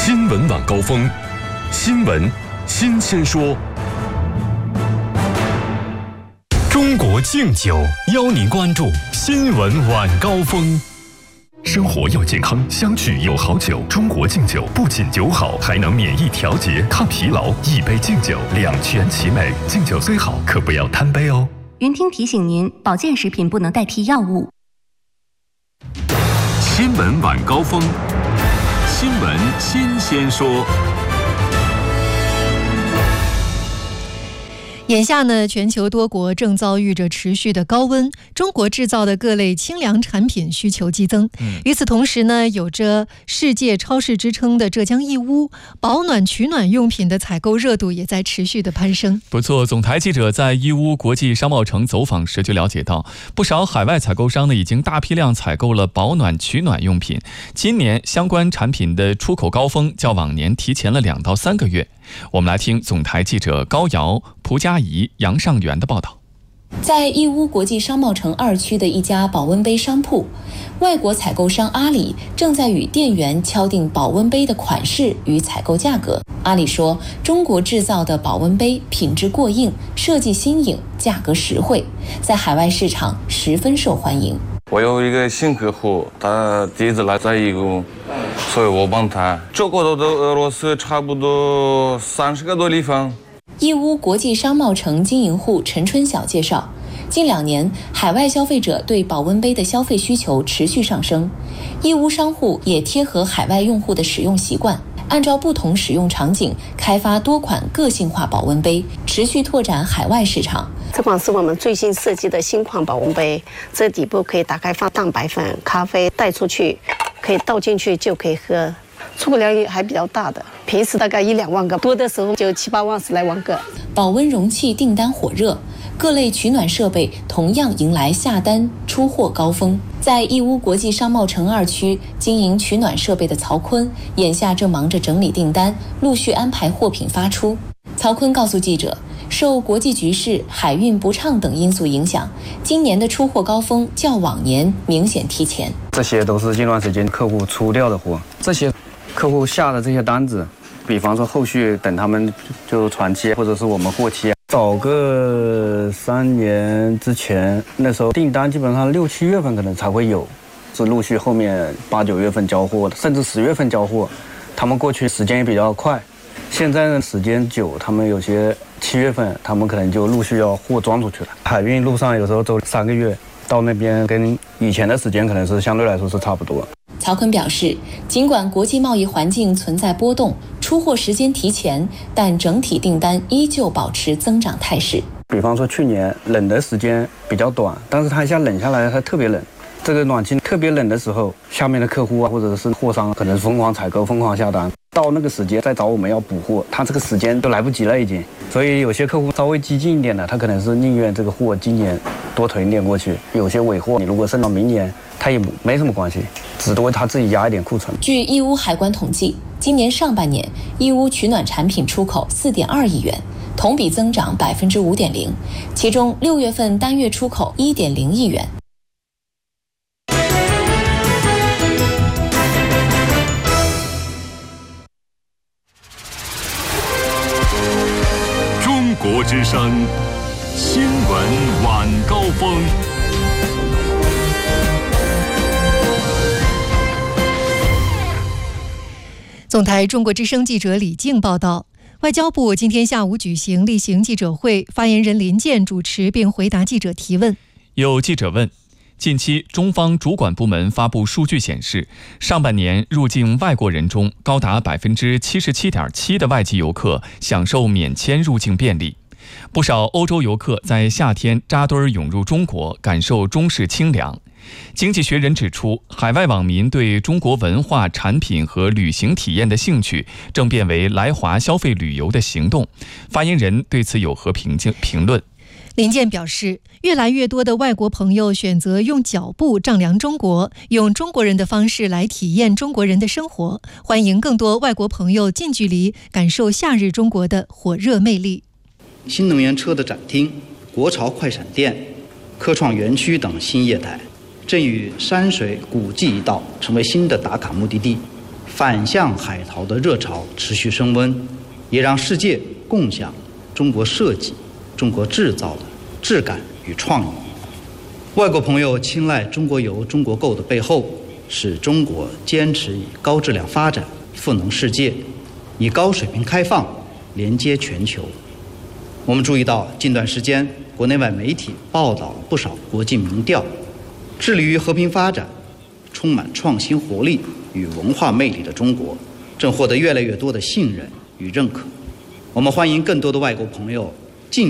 新闻晚高峰，新闻新鲜说。中国敬酒邀您关注新闻晚高峰。生活要健康，相聚有好酒。中国敬酒不仅酒好，还能免疫调节、抗疲劳。一杯敬酒，两全其美。敬酒虽好，可不要贪杯哦。 云听提醒您，保健食品不能代替药物。 新闻晚高峰，新闻新鲜说。 眼下呢，全球多国正遭遇着持续的高温，中国制造的各类清凉产品需求激增。与此同时呢，有着世界超市之称的浙江义乌，保暖取暖用品的采购热度也在持续的攀升。 不错，总台记者在义乌国际商贸城走访时就了解到，不少海外采购商呢已经大批量采购了保暖取暖用品。今年相关产品的出口高峰较往年提前了2到3个月。我们来听总台记者高瑶、蒲佳怡、杨尚元的报道。 在义乌国际商贸城2区的一家保温杯商铺，外国采购商阿里正在与店员敲定保温杯的款式与采购价格。阿里说，中国制造的保温杯品质过硬，设计新颖，价格实惠，在海外市场十分受欢迎。 我有一个新客户，他第一次来在义乌，所以我帮他这个的俄罗斯差不多30个多地方。 义乌国际商贸城经营户陈春晓介绍，近2年海外消费者对保温杯的消费需求持续上升，义乌商户也贴合海外用户的使用习惯，按照不同使用场景开发多款个性化保温杯，持续拓展海外市场。 这款是我们最新设计的新款保温杯，这底部可以打开放蛋白粉、咖啡，带出去可以倒进去就可以喝，出口量还比较大的，平时大概1-2万个，多的时候就7-8万、10来万个。 保温容器订单火热，各类取暖设备同样迎来下单出货高峰。在义乌国际商贸城2区经营取暖设备的曹坤，眼下正忙着整理订单，陆续安排货品发出。曹坤告诉记者，受国际局势、海运不畅等因素影响，今年的出货高峰较往年明显提前。 这些都是近段时间客户出掉的货，这些客户下的这些单子，比方说后续等他们就传期，或者是我们货期，早个3年之前，那时候订单基本上6-7月份可能才会有，是陆续后面8-9月份交货的，甚至10月份交货，他们过去时间也比较快。现在呢，时间久，他们有些7月份，他们可能就陆续要货装出去了。海运路上有时候走3个月，到那边跟以前的时间可能是相对来说是差不多。 曹坤表示，尽管国际贸易环境存在波动，出货时间提前，但整体订单依旧保持增长态势。 比方说去年冷的时间比较短，但是它一下冷下来，它特别冷。这个暖气特别冷的时候，下面的客户啊，或者是货商可能疯狂采购、疯狂下单，到那个时间再找我们要补货，他这个时间都来不及了已经。所以有些客户稍微激进一点的，他可能是宁愿这个货今年多囤一点过去。有些尾货，你如果剩到明年，他也没什么关系，只多他自己压一点库存。 据义乌海关统计，今年上半年义乌取暖产品出口4.2亿元，同比增长5.0%，其中6月份单月出口1.0亿元。 中国之声新闻晚高峰。 总台中国之声记者李静报道，外交部今天下午举行例行记者会，发言人林健主持并回答记者提问。 有记者问，近期中方主管部门发布数据显示，上半年入境外国人中，高达77.7%的外籍游客享受免签入境便利。不少欧洲游客在夏天扎堆涌入中国，感受中式清凉。经济学人指出，海外网民对中国文化、产品和旅行体验的兴趣正变为来华消费旅游的行动。发言人对此有何评论？ 林健表示，越来越多的外国朋友选择用脚步丈量中国，用中国人的方式来体验中国人的生活，欢迎更多外国朋友近距离感受夏日中国的火热魅力。 新能源车的展厅、国潮快闪店、科创园区等新业态，正与山水古迹一道成为新的打卡目的地。 反向海淘的热潮持续升温，也让世界共享中国设计、中国制造的质感与创意。外国朋友青睐中国邮、中国购的背后，是中国坚持以高质量发展赋能世界，以高水平开放连接全球。我们注意到近段时间国内外媒体报道了不少国际民调，致力于和平发展、充满创新活力与文化魅力的中国，正获得越来越多的信任与认可。我们欢迎更多的外国朋友